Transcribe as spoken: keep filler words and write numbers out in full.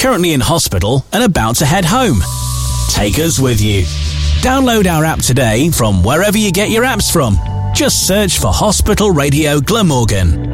currently in hospital and about to head home. Take us with you. Download our app today from wherever you get your apps from. Just search for Hospital Radio Glamorgan.